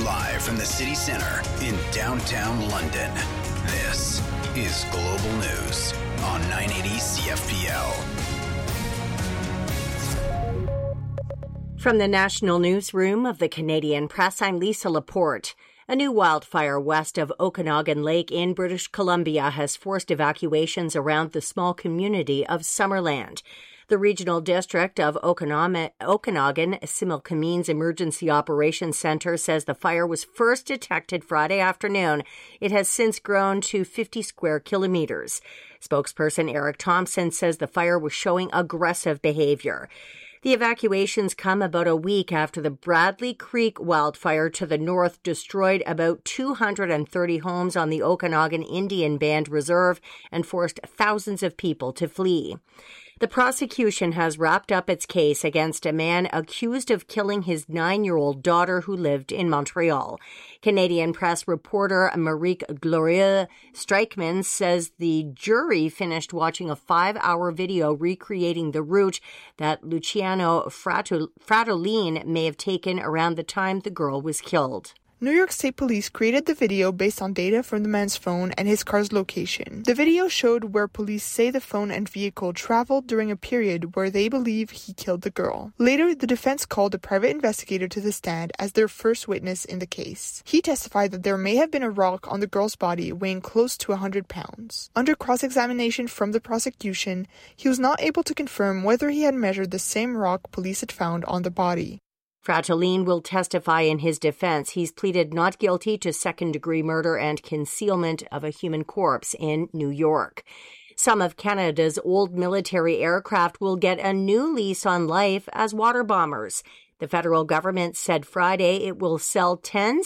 Live from the city centre in downtown London, this is Global News on 980 CFPL. From the National Newsroom of the Canadian Press, I'm Lisa Laporte. A new wildfire west of Okanagan Lake in British Columbia has forced evacuations around the small community of Summerland. The regional district of Okanagan, Similkameen's Emergency Operations Center, says the fire was first detected Friday afternoon. It has since grown to 50 square kilometers. Spokesperson Eric Thompson says the fire was showing aggressive behavior. The evacuations come about a week after the Bradley Creek wildfire to the north destroyed about 230 homes on the Okanagan Indian Band Reserve and forced thousands of people to flee. The prosecution has wrapped up its case against a man accused of killing his 9-year-old daughter who lived in Montreal. Canadian Press reporter Marique Glorieux Streichman says the jury finished watching a 5-hour video recreating the route that Luciano Fratellin may have taken around the time the girl was killed. New York State Police created the video based on data from the man's phone and his car's location. The video showed where police say the phone and vehicle traveled during a period where they believe he killed the girl. Later, the defense called a private investigator to the stand as their first witness in the case. He testified that there may have been a rock on the girl's body weighing close to 100 pounds. Under cross-examination from the prosecution, he was not able to confirm whether he had measured the same rock police had found on the body. Fratellin will testify in his defense. He's pleaded not guilty to second-degree murder and concealment of a human corpse in New York. Some of Canada's old military aircraft will get a new lease on life as water bombers. The federal government said Friday it will sell 10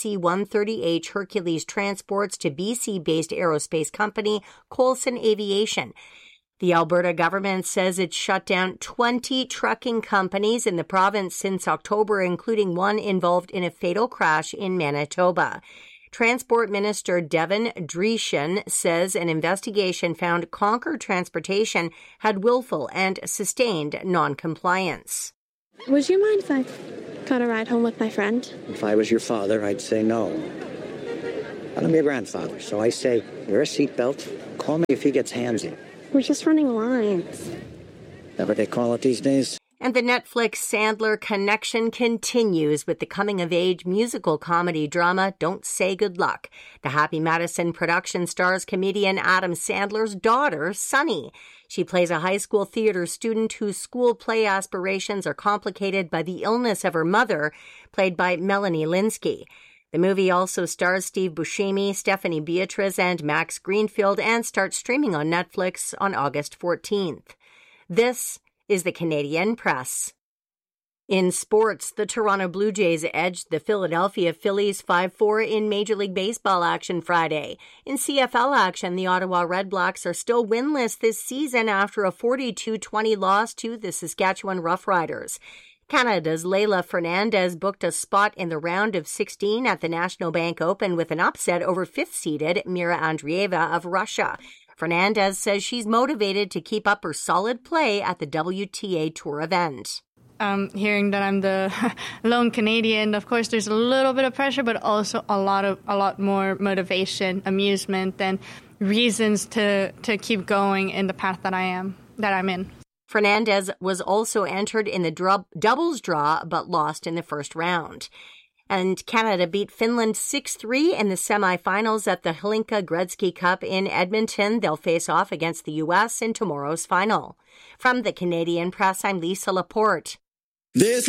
CC-130H Hercules transports to BC-based aerospace company Colson Aviation. The Alberta government says it's shut down 20 trucking companies in the province since October, including one involved in a fatal crash in Manitoba. Transport Minister Devin Dreeshen says an investigation found Concord Transportation had willful and sustained non-compliance. Would you mind if I got a ride home with my friend? If I was your father, I'd say no. I'm your grandfather, so I say, wear a seatbelt, call me if he gets handsy. We're just running lines. That what they call it these days? And the Netflix Sandler connection continues with the coming-of-age musical comedy drama Don't Say Good Luck. The Happy Madison production stars comedian Adam Sandler's daughter, Sunny. She plays a high school theater student whose school play aspirations are complicated by the illness of her mother, played by Melanie Lynskey. The movie also stars Steve Buscemi, Stephanie Beatriz, and Max Greenfield and starts streaming on Netflix on August 14th. This is the Canadian Press. In sports, the Toronto Blue Jays edged the Philadelphia Phillies 5-4 in Major League Baseball action Friday. In CFL action, the Ottawa Redblacks are still winless this season after a 42-20 loss to the Saskatchewan Roughriders. Canada's Leylah Fernandez booked a spot in the round of 16 at the National Bank Open with an upset over fifth-seeded Mira Andreeva of Russia. Fernandez says she's motivated to keep up her solid play at the WTA Tour event. Hearing that I'm the lone Canadian, of course, there's a little bit of pressure, but also a lot more motivation, amusement, and reasons to keep going in the path that I'm in. Fernandez was also entered in the doubles draw but lost in the first round. And Canada beat Finland 6-3 in the semifinals at the Hlinka Gretzky Cup in Edmonton. They'll face off against the U.S. in tomorrow's final. From the Canadian Press, I'm Lisa Laporte.